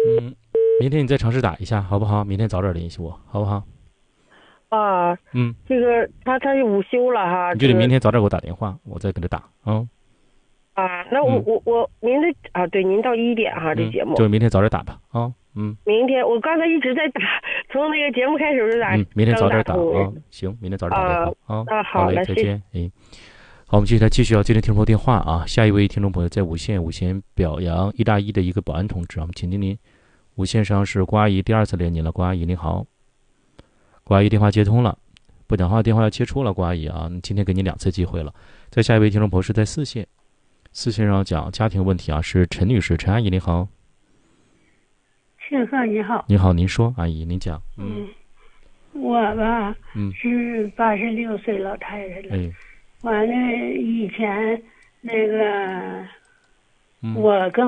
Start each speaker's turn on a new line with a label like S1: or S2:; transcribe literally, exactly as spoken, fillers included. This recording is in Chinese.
S1: 嗯，明天你再尝试打一下，好不好？明天早点联系我，好不好？
S2: 啊，
S1: 嗯，
S2: 这个他他就午休了哈，
S1: 你就得
S2: 这个
S1: 明天早点给我打电话，我再给他打啊。
S2: 啊，那我
S1: 嗯
S2: 我我您的啊，对，您到一点哈，这
S1: 嗯，
S2: 节目
S1: 就是明天早点打吧啊。嗯
S2: 明天我刚才一直在打，从那个节目开始就打，
S1: 嗯，明天
S2: 刚
S1: 早点
S2: 打通了
S1: 打啊。行，明天早点打电
S2: 啊
S1: 话啊。
S2: 啊，
S1: 好嘞，
S2: 好了，谢谢。
S1: 再见。哎，好，我们接下来继续要接听听众朋友电话啊。下一位听众朋友在五线，五线表扬一大一的一个保安同志啊，我们请听您。五线上是郭阿姨，第二次连您了，郭阿姨您好。郭阿姨电话接通了，不讲话电话要切出了，郭阿姨啊，今天给你两次机会了。再下一位听众朋友是在四线，四线上讲家庭问题啊，是陈女士，陈阿姨您好。
S3: 庆贺你好。
S1: 您好，您说，阿姨您讲。
S3: 嗯，我吧，
S1: 嗯，
S3: 是八十六岁老太太了。
S1: 哎，
S3: 完了以前那个，
S1: 嗯
S3: 我跟